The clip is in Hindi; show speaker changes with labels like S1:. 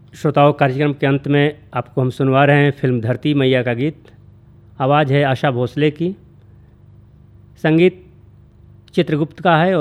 S1: श्रोताओं, कार्यक्रम के अंत में आपको हम सुनवा रहे हैं फिल्म धरती मैया का गीत। आवाज़ है आशा भोसले की, संगीत चित्रगुप्त का है और